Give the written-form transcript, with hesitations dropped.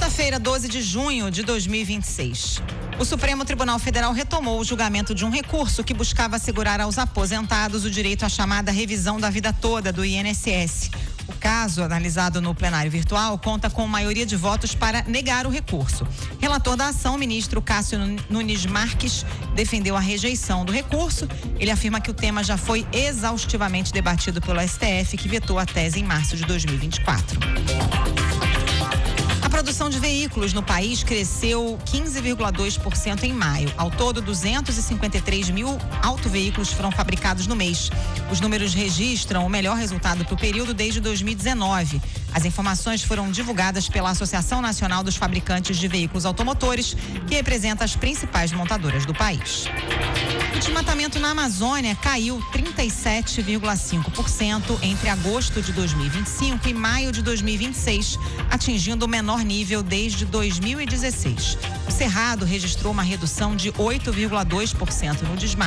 Quarta-feira, 12 de junho de 2026. O Supremo Tribunal Federal retomou o julgamento de um recurso que buscava assegurar aos aposentados o direito à chamada revisão da vida toda do INSS. O caso, analisado no plenário virtual, conta com maioria de votos para negar o recurso. Relator da ação, o ministro Cássio Nunes Marques, defendeu a rejeição do recurso. Ele afirma que o tema já foi exaustivamente debatido pelo STF, que vetou a tese em março de 2024. A produção de veículos no país cresceu 15,2% em maio. Ao todo, 253 mil autoveículos foram fabricados no mês. Os números registram o melhor resultado para o período desde 2019. As informações foram divulgadas pela Associação Nacional dos Fabricantes de Veículos Automotores, que representa as principais montadoras do país. O desmatamento na Amazônia caiu 37,5% entre agosto de 2025 e maio de 2026, atingindo o menor nível desde 2016. O Cerrado registrou uma redução de 8,2% no desmatamento.